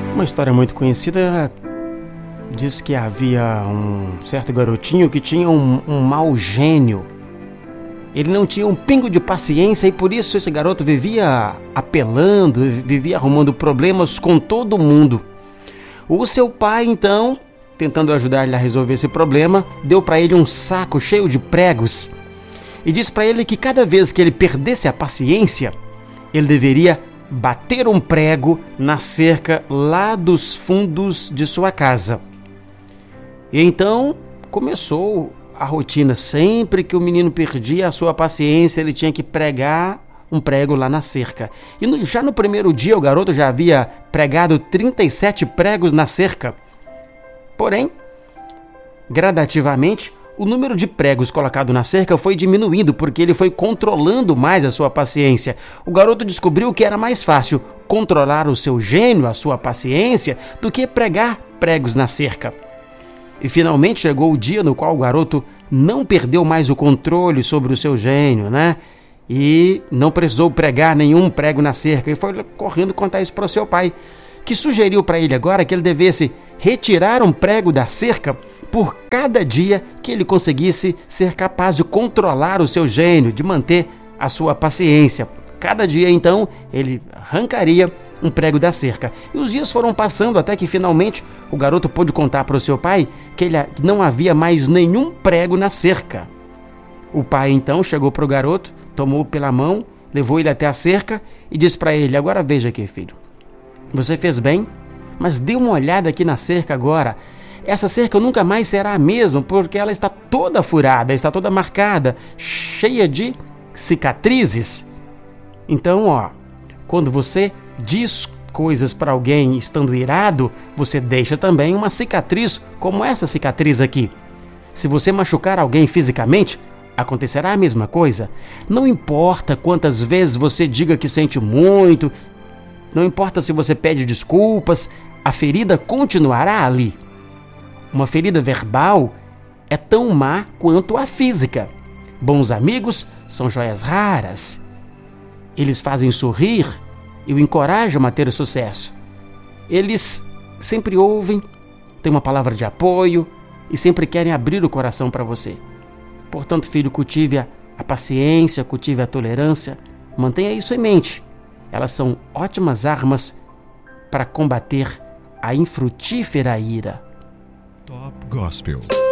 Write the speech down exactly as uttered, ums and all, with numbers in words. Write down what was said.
Uma história muito conhecida diz que havia um certo garotinho que tinha um, um mau gênio. Ele não tinha um pingo de paciência e por isso esse garoto vivia apelando, vivia arrumando problemas com todo mundo. O seu pai, então, tentando ajudar ele a resolver esse problema, deu para ele um saco cheio de pregos e disse para ele que cada vez que ele perdesse a paciência, ele deveria bater um prego na cerca lá dos fundos de sua casa. E então começou a rotina. Sempre que o menino perdia a sua paciência, ele tinha que pregar um prego lá na cerca. E no, já no primeiro dia o garoto já havia pregado trinta e sete pregos na cerca. Porém, gradativamente, o número de pregos colocado na cerca foi diminuindo porque ele foi controlando mais a sua paciência. O garoto descobriu que era mais fácil controlar o seu gênio, a sua paciência, do que pregar pregos na cerca. E finalmente chegou o dia no qual o garoto não perdeu mais o controle sobre o seu gênio, né? E não precisou pregar nenhum prego na cerca e foi correndo contar isso para o seu pai, que sugeriu para ele agora que ele devesse retirar um prego da cerca por cada dia que ele conseguisse ser capaz de controlar o seu gênio, de manter a sua paciência. Cada dia, então, ele arrancaria um prego da cerca. E os dias foram passando até que, finalmente, o garoto pôde contar para o seu pai que ele não havia mais nenhum prego na cerca. O pai, então, chegou para o garoto, tomou pela mão, levou ele até a cerca e disse para ele: agora veja aqui, filho, você fez bem, mas dê uma olhada aqui na cerca agora. Essa cerca nunca mais será a mesma, porque ela está toda furada, está toda marcada, cheia de cicatrizes. Então, ó, quando você diz coisas para alguém estando irado, você deixa também uma cicatriz como essa cicatriz aqui. Se você machucar alguém fisicamente, acontecerá a mesma coisa. Não importa quantas vezes você diga que sente muito, não importa se você pede desculpas, a ferida continuará ali. Uma ferida verbal é tão má quanto a física. Bons amigos são joias raras. Eles fazem sorrir e o encorajam a ter sucesso. Eles sempre ouvem, têm uma palavra de apoio e sempre querem abrir o coração para você. Portanto, filho, cultive a, a paciência, cultive a tolerância, mantenha isso em mente. Elas são ótimas armas para combater a infrutífera ira. Top Gospel.